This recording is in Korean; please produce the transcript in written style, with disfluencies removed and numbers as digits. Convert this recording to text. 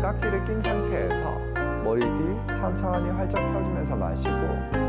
깍지를 낀 상태에서 머리 뒤 천천히 활짝 펴주면서 마시고